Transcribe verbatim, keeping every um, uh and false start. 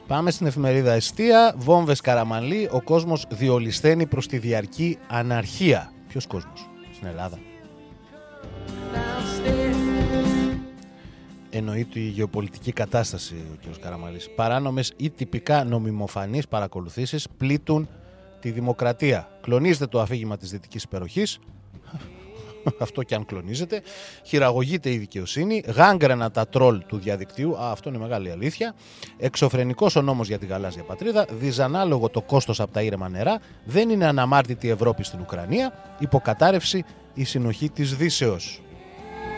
Πάμε στην εφημερίδα Εστία. Βόμβες Καραμανλή. Ο κόσμος διολυσθένει προς τη διαρκή αναρχία. Ποιος κόσμος? Στην Ελλάδα. Εννοεί τη γεωπολιτική κατάσταση ο κ. Καραμανλής. Παράνομες ή τυπικά νομιμοφανείς παρακολουθήσεις πλήττουν τη δημοκρατία. Κλονίζεται το αφήγημα της δυτικής υπεροχής. Αυτό και αν κλονίζεται. Χειραγωγείται η δικαιοσύνη. Γάγκρανα τα τρόλ του διαδικτύου. Α, αυτό είναι μεγάλη αλήθεια. Εξωφρενικός ο νόμος για τη γαλάζια πατρίδα. Δυσανάλογο το κόστος από τα ήρεμα νερά. Δεν είναι αναμάρτητη η Ευρώπη στην Ουκρανία. Υποκατάρρευση η συνοχή της Δύσεως.